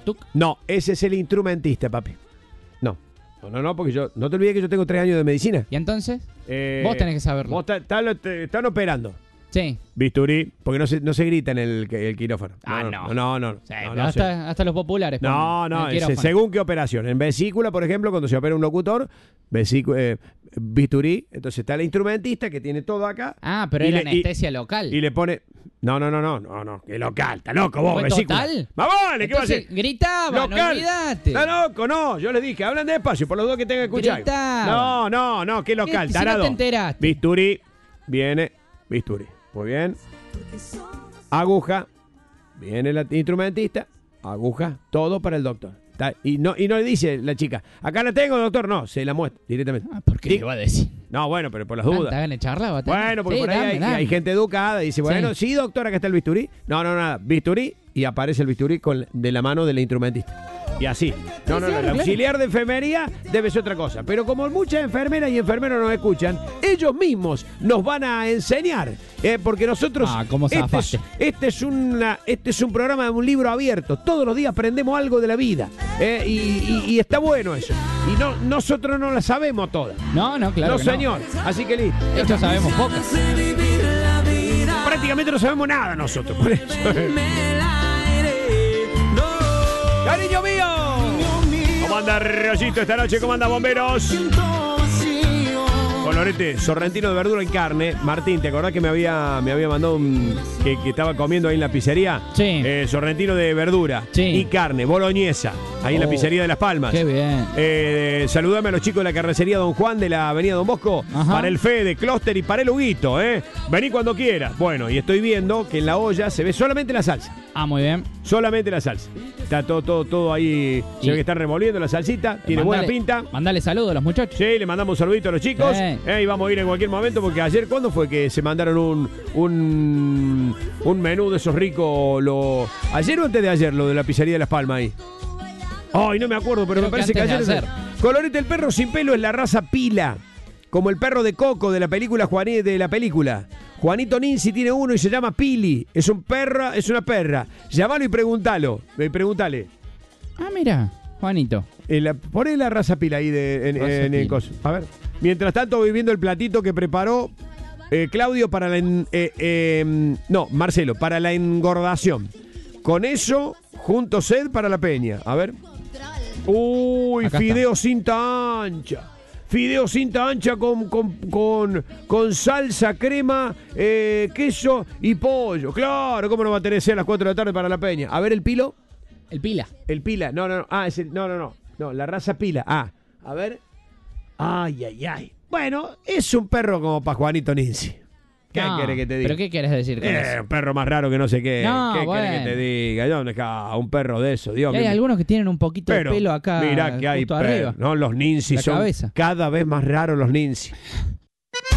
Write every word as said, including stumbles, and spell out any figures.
tuc. No, ese es el instrumentista, papi. No. No, no, no, porque yo... No te olvides que yo tengo tres años de medicina. ¿Y entonces? Eh, Vos tenés que saberlo. Vos ta- ta- te- están operando. Sí. Bisturí, porque no se, no se grita en el, el quirófano. Ah, no. No, no, no. Sí, no, pero no, hasta, se- hasta los populares. no, ponen no, en el ese- quirófano. según qué operación. En vesícula, por ejemplo, cuando se opera un locutor, vesícula, eh, bisturí, entonces está el instrumentista que tiene todo acá. Ah, pero y era le- anestesia local. Y le pone... No, no, no, no, no, no, que local, está loco vos, ¿Fue vesícula. total? ¡Vamos, vale! ¿Qué va a Entonces, hacer? gritaba, no Local. olvidate. Está loco, no, yo les dije, hablan despacio, por los dos que tengan que escuchar. Gritaba. No, no, no, ¿qué local? Si no Tarado. te enteraste. Bisturí, viene, bisturí. Muy bien. Aguja, viene el instrumentista, aguja, todo para el doctor. Está- Y no, y no le dice la chica, acá la tengo, doctor, no, se la muestra directamente. Ah, ¿por qué Di- le va a decir? No, bueno, pero por las Ah, dudas. ¿te hagan echarla? batalla? Bueno, porque Sí, por ahí dame, hay, dame. hay gente educada y dice, bueno, sí. doctor, acá está el bisturí. No, no, nada, bisturí y aparece el bisturí con, de la mano del instrumentista. Y así. No, no, no, el auxiliar de enfermería debe ser otra cosa. Pero como muchas enfermeras y enfermeros nos escuchan, ellos mismos nos van a enseñar. eh, porque nosotros... Ah, cómo este, es, zafaste. este, es una, este es un programa de un libro abierto. Todos los días aprendemos algo de la vida. eh, y, y- y está bueno eso. Y no, nosotros no la sabemos todas. No, no, claro. no, que señor. Así que listo. De hecho, sabemos pocas. Prácticamente no sabemos nada nosotros. Por eso. ¡Cariño mío! ¿Cómo anda Rollito esta noche? ¿Cómo anda Bomberos? Colorete, sorrentino de verdura y carne. Martín, ¿te acordás que me había, me había mandado un... Que, que estaba comiendo ahí en la pizzería? Sí. Eh, sorrentino de verdura Sí. y carne, boloñesa, ahí en la Oh, pizzería de Las Palmas. Qué bien. Eh, saludame a los chicos de la carnicería Don Juan de la avenida Don Bosco, Ajá. para el Fede, Clúster y para el Huguito, ¿eh? Vení cuando quieras. Bueno, y estoy viendo que en la olla se ve solamente la salsa. Ah, muy bien. Solamente la salsa. Está todo, todo, todo ahí. Se Y- ve que están revolviendo la salsita. Tiene Mandale- buena pinta. Mandale saludos a los muchachos. Sí, le mandamos un saludito a los chicos. Sí. Eh, y vamos a ir en cualquier momento porque ayer, ¿cuándo fue que se mandaron un un, un menú de esos ricos? Lo, ¿Ayer o antes de ayer lo de la pizzería de Las Palmas ahí? Ay, no me acuerdo, pero Creo me parece que que, antes de ayer... ayer. Colorete, el perro sin pelo es la raza Pila. Como el perro de Coco de la película Juanito, de la película. Juanito Ninzi tiene uno y se llama Pili. Es un perra, es una perra. Llamalo y preguntalo. Eh, Preguntale. Ah, mira, Juanito. Eh, la- poné la raza Pila ahí de, en, Raza en el Pila. coso. A ver. Mientras tanto, voy viendo el platito que preparó eh, Claudio para la... en- eh, eh, no, Marcelo, para la engordación. Con eso, junto sed para la peña. A ver. Uy, Acá fideo cinta ancha. Fideo cinta ancha con, con, con, con salsa, crema, eh, queso y pollo. Claro, ¿cómo no va a tener sed a las cuatro de la tarde para la peña? A ver el pilo. El pila. El pila. No, no, no. Ah, es el, no, no, no. No, la raza pila. Ah, a ver. Ay, ay, ay. Bueno, es un perro como para Juanito Ninzi. ¿Qué No, querés que te diga? ¿Pero qué quieres decir con Eh, eso? un perro más raro que no sé qué. No, ¿Qué bueno. querés que te diga? ¿Dónde está un perro de eso? Dios Y hay mío. algunos que tienen un poquito Pero, de pelo acá. mirá que hay justo perros, arriba. ¿no? Los Ninzi La son cabeza. cada vez más raros los Ninzi.